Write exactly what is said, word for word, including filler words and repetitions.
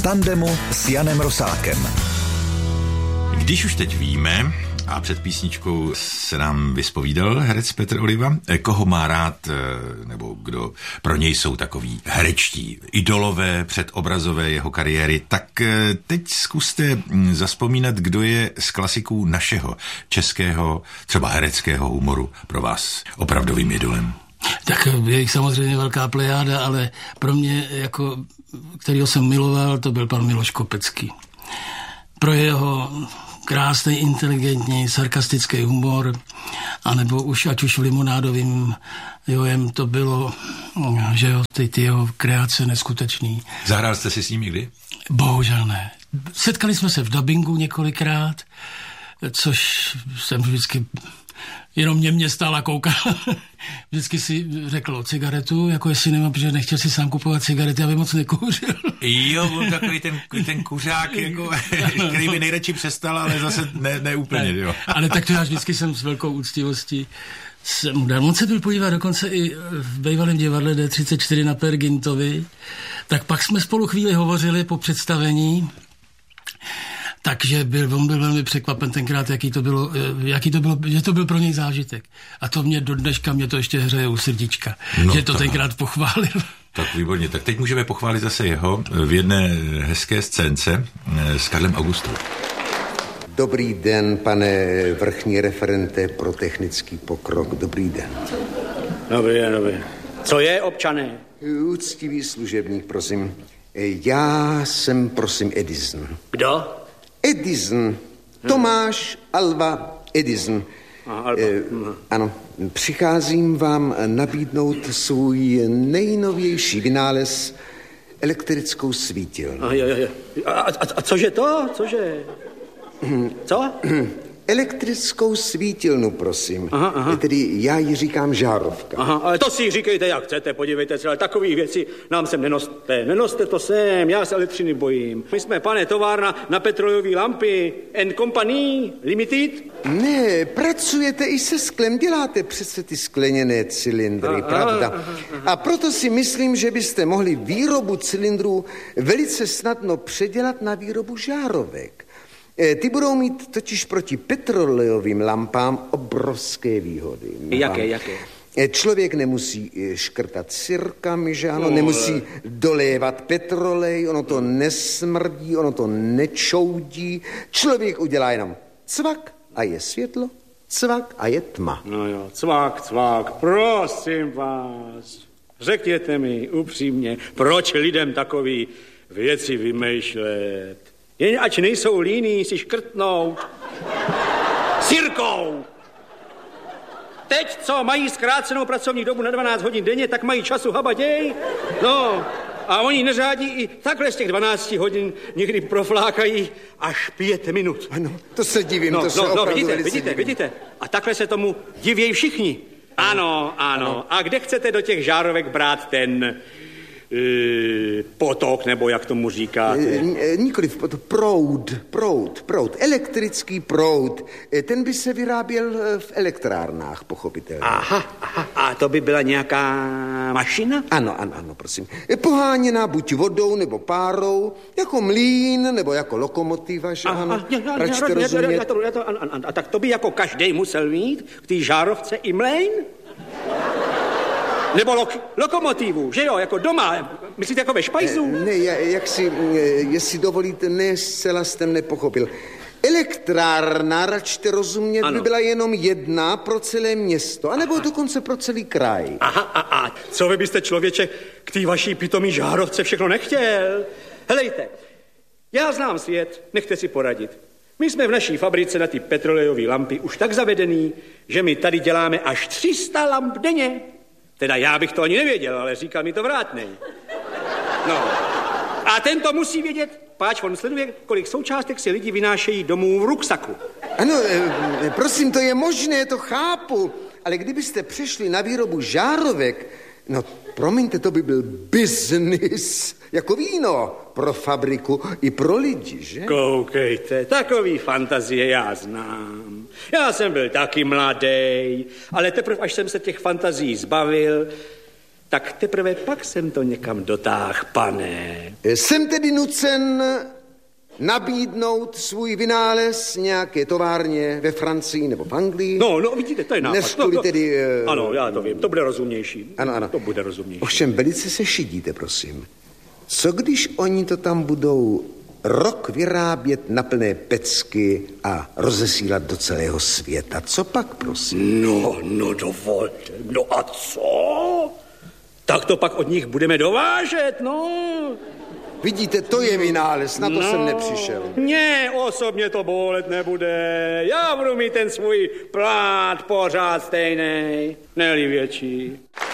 v tandemu s Janem Rosákem. Když už teď víme, a před písničkou se nám vyspovídal herec Petr Oliva, koho má rád, nebo kdo pro něj jsou takový herečtí idolové, předobrazové jeho kariéry, tak teď zkuste zazpomínat, kdo je z klasiků našeho českého, třeba hereckého humoru pro vás opravdovým idolem. Tak je jich samozřejmě velká plejáda, ale pro mě, jako, kterýho jsem miloval, to byl pan Miloš Kopecký. Pro jeho krásný, inteligentní, sarkastický humor, anebo už, ať už v Limonádovým jojem to bylo, že jo, ty, ty jeho kreace neskutečný. Zahrál jste si s ním někdy? Bohužel ne. Setkali jsme se v dabingu několikrát, což jsem vždycky jenom mě mě stála koukal. Vždycky si řekl cigaretu, jako jestli nemá, protože nechtěl si sám kupovat cigarety, aby moc nekouřil. Jo, byl takový ten, ten kuřák, jako, který by nejradši přestal, ale zase ne, ne úplně. Ne, jo. Ale tak to já vždycky jsem s velkou úctivostí jsem mu dal. On se byl podívat dokonce i v bývalém divadle D třicet čtyři na Per Gintovi. Tak pak jsme spolu chvíli hovořili po představení. Takže byl, on byl velmi překvapen tenkrát, jaký to bylo, jaký to bylo, že to byl pro něj zážitek. A to mě do dneška, mě to ještě hřeje u srdíčka, no, že to tak tenkrát pochválil. Tak výborně, tak teď můžeme pochválit zase jeho v jedné hezké scénce s Karlem Augustou. Dobrý den, pane vrchní referente pro technický pokrok, dobrý den. Dobrý den, dobrý. Co je, občané? Úctivý služebník, prosím. Já jsem, prosím, Edison. Kdo? Edison. Tomáš Alva Edison. Aha, Alva. Eh, ano, přicházím vám nabídnout svůj nejnovější vynález, elektrickou svítilnu. A, jo, jo. A, a, a cože to? Cože? Co? Elektrickou svítilnu, prosím. Aha, aha. Tedy já ji říkám žárovka. Aha, ale to si říkejte, jak chcete, podívejte se, ale takový věci nám sem nenoste. Nenoste to sem, já se elektřiny bojím. My jsme, pane, továrna na petrolejové lampy and Company Limited. Ne, pracujete i se sklem, děláte přece ty skleněné cylindry, aha, pravda? Aha, aha. A proto si myslím, že byste mohli výrobu cylindrů velice snadno předělat na výrobu žárovek. Ty budou mít totiž proti petrolejovým lampám obrovské výhody. Jaké, jaké? Člověk nemusí škrtat sirkami, že ano, nemusí dolévat petrolej, ono to nesmrdí, ono to nečoudí. Člověk udělá jenom cvak a je světlo, cvak a je tma. No jo, cvak, cvak, prosím vás. Řekněte mi upřímně, proč lidem takový věci vymýšlet? Jen ať nejsou líní si škrtnout sirkou. Teď, co mají zkrácenou pracovní dobu na dvanáct hodin denně, tak mají času habaděj. No, a oni neřádí i takhle z těch dvanácti hodin někdy proflákají až pět minut. Ano, to se divím, no, to se no, opravdu no, vidíte, velice vidíte, divím. vidíte. A takhle se tomu divějí všichni. Ano, ano, ano. A kde chcete do těch žárovek brát ten e, potok, nebo jak tomu říkáte? E, nikoliv potok, proud, proud, proud, elektrický proud. E, ten by se vyráběl v elektrárnách, pochopitelně. Aha, aha, a to by byla nějaká mašina? Ano, ano, ano, prosím. E, poháněná buď vodou nebo párou, jako mlýn nebo jako lokomotiva, že aha, ano? Já, já, já, já, já, já to, já to, a, a, a tak to by jako každej musel mít k té žárovce i mlejn? Nebo lok, lokomotivu, že jo, jako doma. Myslíte jako ve špajzu? Ne, jak si, jestli dovolíte, ne, zcela jste nepochopil. Elektrárna, račte rozumět, ano. by byla jenom jedna pro celé město, anebo aha. dokonce pro celý kraj. Aha, a, a co vy byste, člověče, k té vaší pitomý žárovce všechno nechtěl? Helejte, já znám svět, nechte si poradit. My jsme v naší fabrice na ty petrolejové lampy už tak zavedený, že my tady děláme až tři sta lamp denně. Teda já bych to ani nevěděl, ale říkal mi to vrátnej. No. A ten to musí vědět, páč on sleduje, kolik součástek si lidi vynášejí domů v ruksaku. Ano, e, prosím, to je možné, to chápu, ale kdybyste přešli na výrobu žárovek, no promiňte, to by byl biznis, jako víno, pro fabriku i pro lidi, že? Koukejte, takový fantazie já znám. Já jsem byl taky mladý, ale teprve až jsem se těch fantazií zbavil, tak teprve pak jsem to někam dotáhl, pane. Jsem tedy nucen nabídnout svůj vynález nějaké továrně ve Francii nebo v Anglii. No, no, vidíte, to je nápad. Než kvůli tedy... Uh... Ano, já to vím, to bude rozumnější. Ano, ano. To bude rozumnější. Ovšem, velice se šidíte, prosím. Co když oni to tam budou rok vyrábět na plné pecky a rozesílat do celého světa? Co pak, prosím? No, no, dovolte. No a co? Tak to pak od nich budeme dovážet, no. Vidíte, to je vynález, na to no, jsem nepřišel. Mně osobně to bolet nebude. Já budu mít ten svůj plát pořád stejnej, ne-li větší.